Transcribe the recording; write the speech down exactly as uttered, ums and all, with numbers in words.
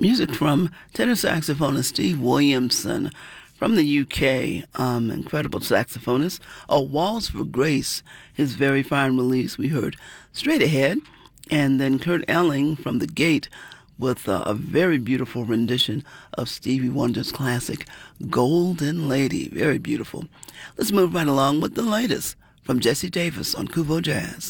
Music from tenor saxophonist Steve Williamson from the U K. Um, incredible saxophonist. A Waltz for Grace, his very fine release. We heard Straight Ahead. And then Kurt Elling from The Gate with uh, a very beautiful rendition of Stevie Wonder's classic Golden Lady. Very beautiful. Let's move right along with the latest from Jesse Davis on Kuvo Jazz.